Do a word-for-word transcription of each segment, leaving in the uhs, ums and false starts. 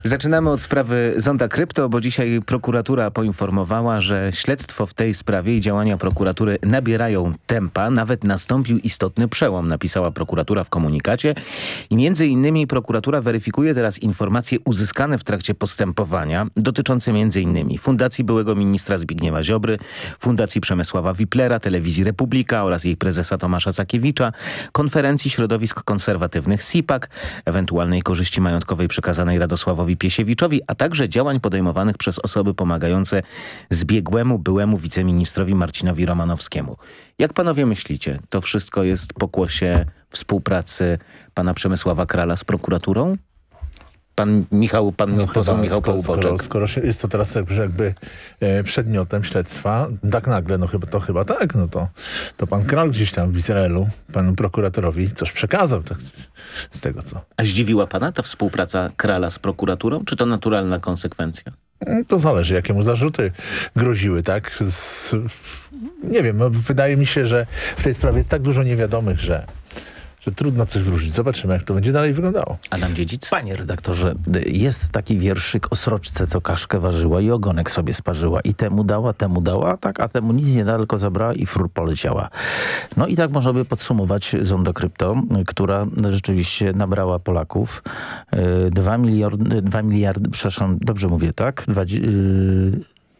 Zaczynamy od sprawy Zonda Krypto, bo dzisiaj prokuratura poinformowała, że śledztwo w tej sprawie i działania prokuratury nabierają tempa. Nawet nastąpił istotny przełom, napisała prokuratura w komunikacie. I między innymi prokuratura weryfikuje teraz informacje uzyskane w trakcie postępowania, dotyczące między innymi Fundacji byłego ministra Zbigniewa Ziobry, Fundacji Przemysława Wiplera, Telewizji Republika oraz jej prezesa Tomasza Sakiewicza, konferencji środowisk konserwatywnych SIPAK, ewentualnej korzyści majątkowej przekazanej Radosławowi Piesiewiczowi, a także działań podejmowanych przez osoby pomagające zbiegłemu byłemu wiceministrowi Marcinowi Romanowskiemu. Jak panowie myślicie, to wszystko jest pokłosie współpracy pana Przemysława Krala z prokuraturą? Pan Michał, pan no poseł chyba, Michał skoro, Połuboczek. Skoro, skoro się, jest to teraz jakby e, przedmiotem śledztwa, tak nagle, no chyba to chyba tak, no to, to pan Kral gdzieś tam w Izraelu panu prokuratorowi coś przekazał, tak, z tego co. A zdziwiła pana ta współpraca Krala z prokuraturą, czy to naturalna konsekwencja? To zależy, jakie mu zarzuty groziły, tak? Z, nie wiem, no, wydaje mi się, że w tej sprawie jest tak dużo niewiadomych, że że trudno coś wróżyć. Zobaczymy, jak to będzie dalej wyglądało. Adam Dziedzic? Panie redaktorze, jest taki wierszyk o sroczce, co kaszkę ważyła i ogonek sobie sparzyła. I temu dała, temu dała, tak, a temu nic nie da, tylko zabrała i frur poleciała. No i tak można by podsumować Zonda Krypto, która rzeczywiście nabrała Polaków. Dwa miliardy, dwa miliardy, przepraszam, dobrze mówię, tak? Dwa, yy,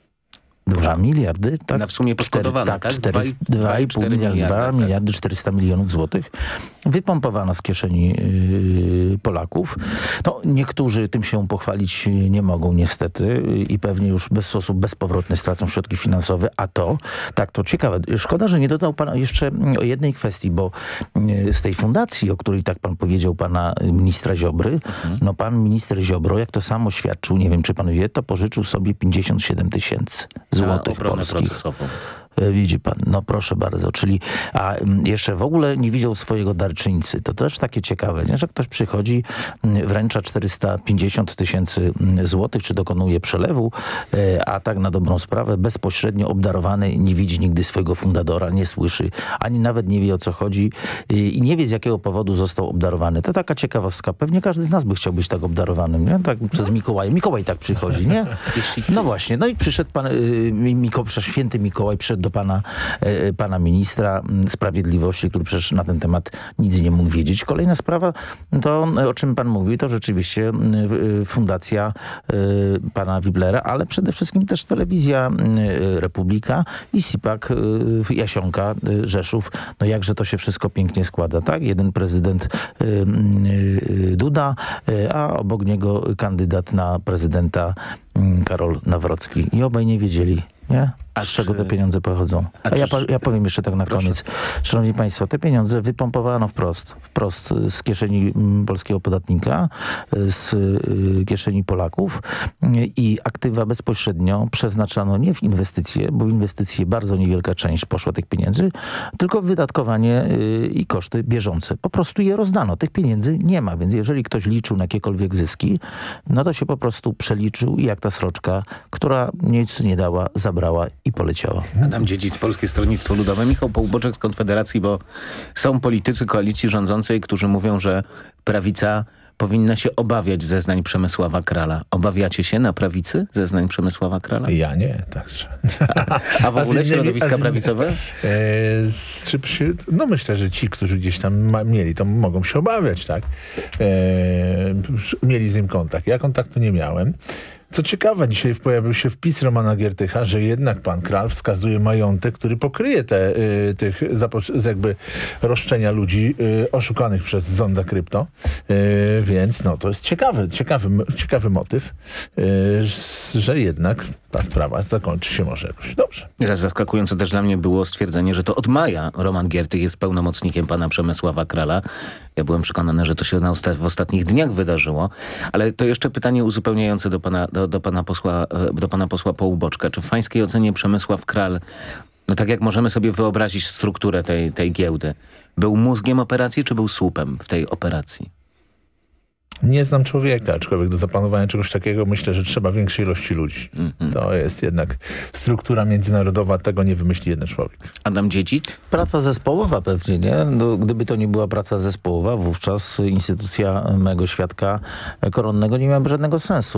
Dwa miliardy, tak? Na w sumie poszkodowane, tak? Dwa i pół miliarda, dwa miliardy czterysta milionów złotych wypompowano z kieszeni yy, Polaków. No, niektórzy tym się pochwalić nie mogą niestety i pewnie już w sposób bezpowrotny stracą środki finansowe, a to, tak to ciekawe. Szkoda, że nie dodał pan jeszcze o jednej kwestii, bo yy, z tej fundacji, o której tak pan powiedział, pana ministra Ziobry, mhm. no pan minister Ziobro, jak to sam oświadczył, nie wiem czy pan wie, to pożyczył sobie pięćdziesiąt siedem tysięcy złotych polskich. Procesową. Widzi pan, no proszę bardzo, czyli a jeszcze w ogóle nie widział swojego darczyńcy. To też takie ciekawe, nie? Że ktoś przychodzi, wręcza czterysta pięćdziesiąt tysięcy złotych, czy dokonuje przelewu, a tak na dobrą sprawę bezpośrednio obdarowany nie widzi nigdy swojego fundadora, nie słyszy, ani nawet nie wie o co chodzi i nie wie z jakiego powodu został obdarowany. To taka ciekawostka. Pewnie każdy z nas by chciał być tak obdarowanym, nie? Tak przez Mikołaja. Mikołaj tak przychodzi, nie? No właśnie, no i przyszedł pan Mikołaj, święty Mikołaj przyszedł do pana, e, pana ministra sprawiedliwości, który przecież na ten temat nic nie mógł wiedzieć. Kolejna sprawa, to o czym pan mówi, to rzeczywiście e, fundacja e, pana Wiblera, ale przede wszystkim też telewizja e, Republika i SIPAK e, Jasionka e, Rzeszów. No jakże to się wszystko pięknie składa, tak? Jeden prezydent e, e, Duda, e, a obok niego kandydat na prezydenta e, Karol Nawrocki. I obaj nie wiedzieli, nie? A z czy... czego te pieniądze pochodzą. A, A ja, ja powiem jeszcze tak na Proszę. koniec. Szanowni państwo, te pieniądze wypompowano wprost. Wprost z kieszeni polskiego podatnika, z kieszeni Polaków i aktywa bezpośrednio przeznaczano nie w inwestycje, bo w inwestycje bardzo niewielka część poszła tych pieniędzy, tylko w wydatkowanie i koszty bieżące. Po prostu je rozdano. Tych pieniędzy nie ma, więc jeżeli ktoś liczył na jakiekolwiek zyski, no to się po prostu przeliczył i jak ta sroczka, która nic nie dała, zabrała i poleciała. Adam Dziedzic, Polskie Stronnictwo Ludowe, Michał Połuboczek z Konfederacji, bo są politycy koalicji rządzącej, którzy mówią, że prawica powinna się obawiać zeznań Przemysława Krala. Obawiacie się na prawicy zeznań Przemysława Krala? Ja nie, także. A, a w ogóle a innymi, środowiska a prawicowe? E, z, czy, czy, no myślę, że ci, którzy gdzieś tam ma, mieli, to mogą się obawiać, tak? E, mieli z nim kontakt. Ja kontaktu nie miałem. Co ciekawe, dzisiaj pojawił się wpis Romana Giertycha, że jednak pan Kral wskazuje majątek, który pokryje te y, tych jakby roszczenia ludzi y, oszukanych przez Zonda Krypto. Y, więc no to jest ciekawy, ciekawy, ciekawy motyw, y, że jednak ta sprawa zakończy się może jakoś dobrze. Zaskakujące też dla mnie było stwierdzenie, że to od maja Roman Giertych jest pełnomocnikiem pana Przemysława Krala. Ja byłem przekonany, że to się na osta w ostatnich dniach wydarzyło. Ale to jeszcze pytanie uzupełniające do pana, do, do pana, posła, do pana posła Połuboczka. Czy w pańskiej ocenie Przemysław Kral, no tak jak możemy sobie wyobrazić strukturę tej, tej giełdy, był mózgiem operacji, czy był słupem w tej operacji? Nie znam człowieka, aczkolwiek do zaplanowania czegoś takiego myślę, że trzeba większej ilości ludzi. Mm-hmm. To jest jednak struktura międzynarodowa, tego nie wymyśli jeden człowiek. Adam Dziedzic? Praca zespołowa pewnie, nie? No, gdyby to nie była praca zespołowa, wówczas instytucja mego świadka koronnego nie miałaby żadnego sensu.